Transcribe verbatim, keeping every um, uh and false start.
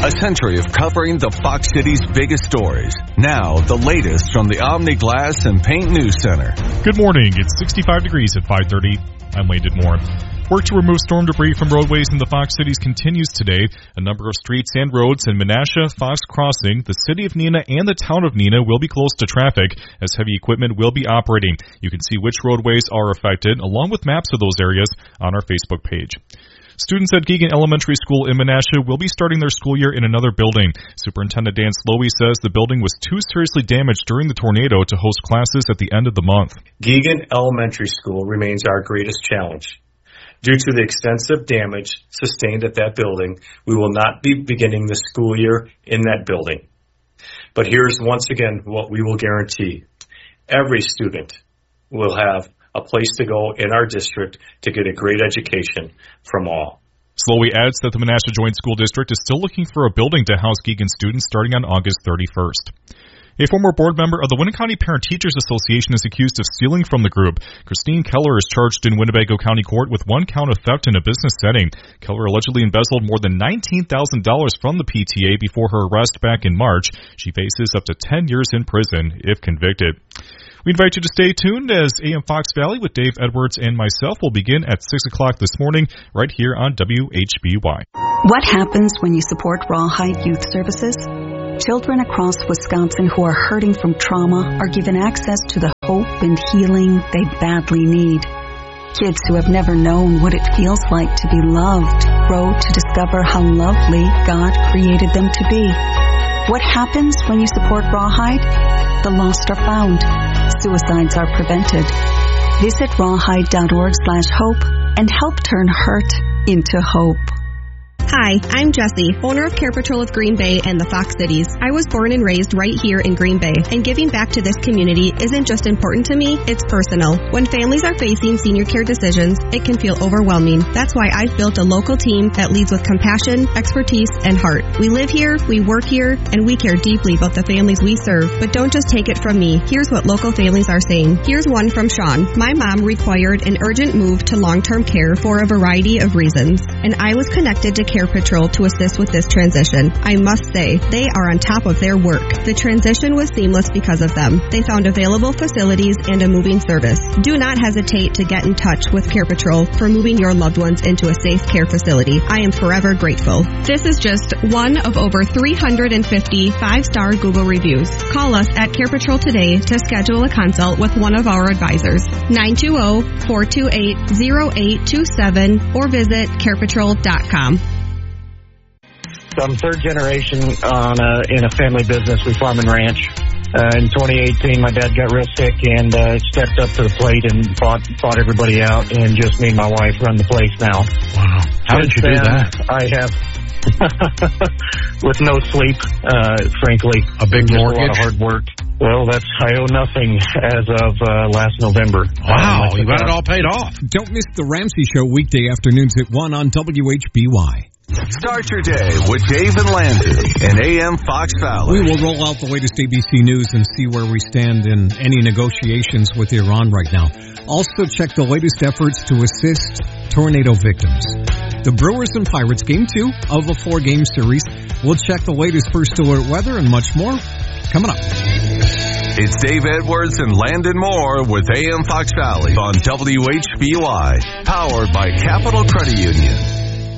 A century of covering the Fox City's biggest stories. Now, the latest from the Omni Glass and Paint News Center. Good morning. It's sixty-five degrees at five thirty. I'm Landon Moore. Work to remove storm debris from roadways in the Fox Cities continues today. A number of streets and roads in Menasha, Fox Crossing, the city of Neenah, and the town of Neenah will be closed to traffic as heavy equipment will be operating. You can see which roadways are affected, along with maps of those areas, on our Facebook page. Students at Geoghan Elementary School in Menasha will be starting their school year in another building. Superintendent Dan Slowey says the building was too seriously damaged during the tornado to host classes at the end of the month. Geoghan Elementary School remains our greatest challenge. Due to the extensive damage sustained at that building, we will not be beginning the school year in that building. But here's once again what we will guarantee. Every student will have a place to go in our district to get a great education from all. Slowey adds that the Menasha Joint School District is still looking for a building to house Geoghan students starting on August thirty-first. A former board member of the Winneconne Parent-Teachers Association is accused of stealing from the group. Christine Keller is charged in Winnebago County Court with one count of theft in a business setting. Keller allegedly embezzled more than nineteen thousand dollars from the P T A before her arrest back in March. She faces up to ten years in prison if convicted. We invite you to stay tuned as A M Fox Valley with Dave Edwards and myself will begin at six o'clock this morning right here on W H B Y. What happens when you support Rawhide Youth Services? Children across Wisconsin who are hurting from trauma are given access to the hope and healing they badly need. Kids who have never known what it feels like to be loved grow to discover how lovely God created them to be. What happens when you support Rawhide? The lost are found. Suicides are prevented. Visit rawhide.org slash hope and help turn hurt into hope. Hi, I'm Jessie, owner of Care Patrol of Green Bay and the Fox Cities. I was born and raised right here in Green Bay, and giving back to this community isn't just important to me, it's personal. When families are facing senior care decisions, it can feel overwhelming. That's why I've built a local team that leads with compassion, expertise, and heart. We live here, we work here, and we care deeply about the families we serve. But don't just take it from me. Here's what local families are saying. Here's one from Sean. My mom required an urgent move to long-term care for a variety of reasons, and I was connected to Care Patrol to assist with this transition. I must say, they are on top of their work. The transition was seamless because of them. They found available facilities and a moving service. Do not hesitate to get in touch with Care Patrol for moving your loved ones into a safe care facility. I am forever grateful. This is just one of over three hundred fifty five-star Google reviews. Call us at Care Patrol today to schedule a consult with one of our advisors. nine two zero, four two eight, zero eight two seven or visit care patrol dot com. I'm third generation on a, in a family business. We farm and ranch. Uh, in twenty eighteen, my dad got real sick and uh, stepped up to the plate and fought, fought everybody out, and just me and my wife run the place now. Wow. How Since did you do then, that? I have, with no sleep, uh, frankly. A big just mortgage? A lot of hard work. Well, that's, I owe nothing as of uh, last November. Wow, um, you got it all paid off. Don't miss the Ramsey Show weekday afternoons at one on W H B Y. Start your day with Dave and Landon and A M Fox Valley. We will roll out the latest A B C News and see where we stand in any negotiations with Iran right now. Also check the latest efforts to assist tornado victims. The Brewers and Pirates, game two of a four-game series. We'll check the latest first alert weather and much more coming up. It's Dave Edwards and Landon Moore with A M Fox Valley on W H B Y, powered by Capital Credit Union.